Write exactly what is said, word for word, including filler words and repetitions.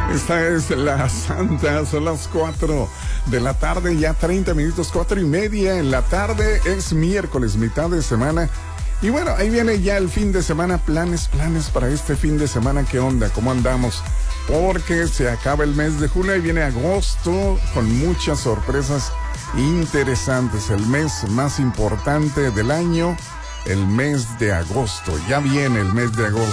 Esta es la Santa, son las cuatro de la tarde, ya treinta minutos, cuatro y media en la tarde, es miércoles, mitad de semana. Y bueno, ahí viene ya el fin de semana, planes, planes para este fin de semana, ¿qué onda? ¿Cómo andamos? Porque se acaba el mes de junio y viene agosto con muchas sorpresas interesantes, el mes más importante del año, el mes de agosto, ya viene el mes de agosto.